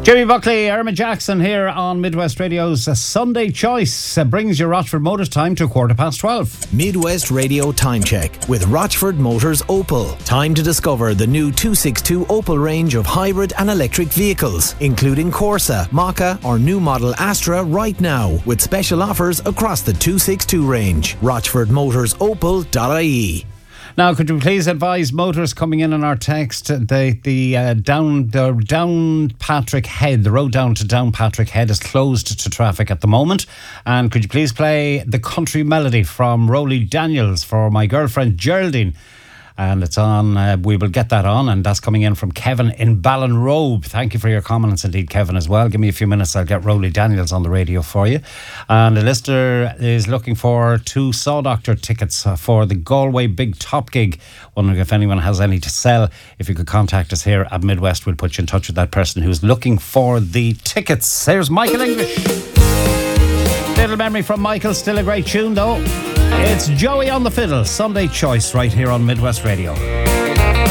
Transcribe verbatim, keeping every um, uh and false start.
Jimmy Buckley, Irma Jackson here on Midwest Radio's uh, Sunday Choice uh, brings your Rochford Motors time to a quarter past twelve. Midwest Radio Time Check with Rochford Motors Opel. Time to discover the new two sixty-two Opel range of hybrid and electric vehicles, including Corsa, Maka or new model Astra right now, with special offers across the two sixty-two range. rochford motors opel dot I E. Now, could you please advise motorists coming in on our text, the the uh, down the down Patrick Head, the road down to Down Patrick Head is closed to traffic at the moment. And could you please play the country melody from Rowley Daniels for my girlfriend Geraldine? And it's on, uh, we will get that on, and that's coming in from Kevin in Ballinrobe. Thank you for your comments indeed, Kevin, as well. Give me a few minutes, I'll get Rowley Daniels on the radio for you. And the listener is looking for two Saw Doctor tickets for the Galway Big Top gig. Wondering if anyone has any to sell. If you could contact us here at Midwest, we'll put you in touch with that person who's looking for the tickets. There's Michael English. Little memory from Michael, still a great tune though. It's Joey on the Fiddle, Sunday Choice, right here on Midwest Radio.